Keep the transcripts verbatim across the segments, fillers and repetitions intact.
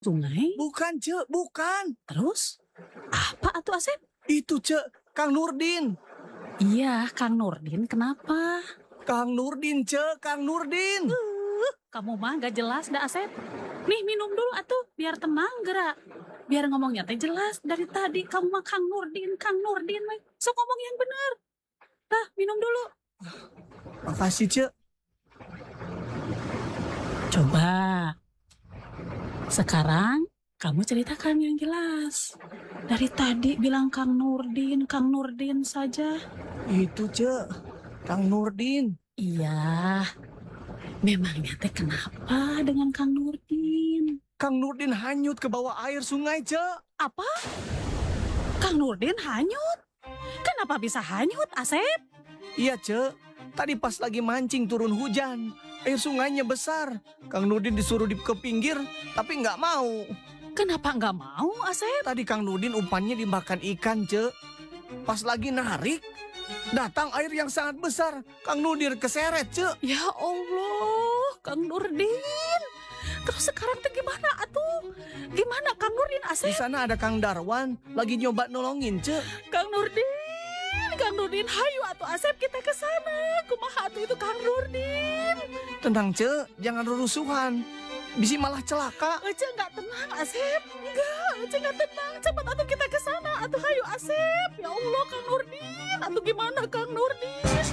Sungai? Bukan, Cek, bukan. Terus? Apa atuh Asep? Itu, Cek, Kang Nurdin. Iya, Kang Nurdin kenapa? Kang Nurdin, Cek, Kang Nurdin. Uh, kamu mah gak jelas dah Asep. Nih minum dulu atuh, biar tenang gerak. Biar ngomongnya teh jelas. Dari tadi kamu mah Kang Nurdin, Kang Nurdin. Sok ngomong yang bener. Tah, minum dulu. Makasih, Cek. Coba. Sekarang kamu ceritakan yang jelas. Dari tadi bilang Kang Nurdin, Kang Nurdin saja. Itu, Cek, Kang Nurdin. Iya. Memangnya teh kenapa dengan Kang Nurdin? Kang Nurdin hanyut ke bawah air sungai, Cek. Apa? Kang Nurdin hanyut? Kenapa bisa hanyut, Asep? Iya, Cek. Tadi pas lagi mancing turun hujan. Air sungainya besar. Kang Nurdin disuruh di ke pinggir, tapi nggak mau. Kenapa nggak mau, Asep? Tadi Kang Nurdin umpannya dimakan ikan, Cek. Pas lagi narik, datang air yang sangat besar. Kang Nurdin keseret, Cek. Ya Allah, Kang Nurdin. Terus sekarang tuh gimana, atuh? Gimana Kang Nurdin, Di Asep? sana ada Kang Darwan, lagi nyoba nolongin, Cek. Kang Nurdin, Kang Nurdin, hayu atuh Asep kita ke sana. Kumaha atuh itu Kang Nurdin? Tenang, Cek, jangan rusuhan. Bisi malah celaka. Ece nggak tenang, Asep. Enggak, Ece nggak tenang. Cepat atuh kita ke sana. Atuh hayu Asep. Ya Allah, Kang Nurdin. Atuh gimana Kang Nurdin?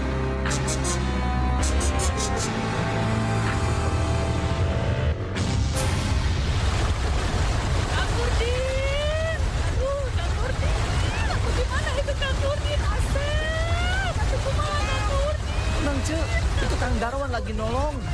Kang Nurdin. Aduh, Kang Nurdin. Atuh gimana itu Kang Nurdin, Asep? Atuh kumaha Kang Nurdin? Tenang, Cek, itu Kang Darwan lagi nolong.